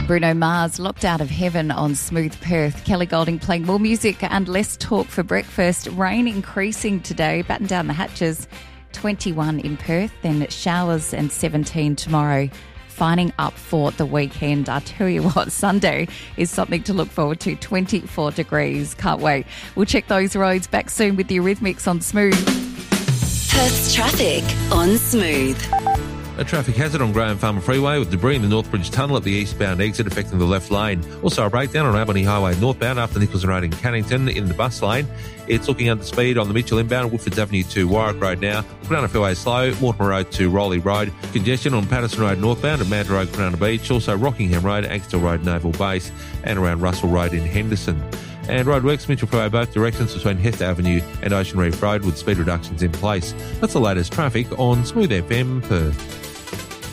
Bruno Mars, Locked Out of Heaven on Smooth Perth. Kelly Golding playing more music and less talk for breakfast. Rain increasing today, batten down the hatches. 21 in Perth, then showers and 17 tomorrow. Fining up for the weekend. I tell you what, Sunday is something to look forward to. 24 degrees. Can't wait. We'll check those roads back soon with the Eurythmics on Smooth. Perth's traffic on Smooth. A traffic hazard on Graham Farmer Freeway with debris in the Northbridge Tunnel at the eastbound exit affecting the left lane. Also a breakdown on Albany Highway northbound after Nicholson Road in Cannington in the bus lane. It's looking under speed on the Mitchell inbound, Woodfords Avenue to Warwick Road now. Cronulla Fairway slow, Mortimer Road to Rowley Road. Congestion on Patterson Road northbound at Manta Road, Cronulla Beach. Also Rockingham Road, Axtell Road, Naval Base and around Russell Road in Henderson. And roadworks, Mitchell Freeway both directions between Hester Avenue and Ocean Reef Road with speed reductions in place. That's the latest traffic on Smooth FM Perth.